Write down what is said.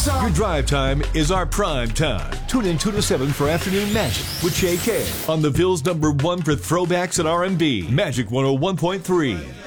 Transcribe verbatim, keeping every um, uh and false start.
Your drive time is our prime time. Tune in two to seven for Afternoon Magic with Shay K on the Ville's number one for throwbacks and R and B, Magic one oh one point three.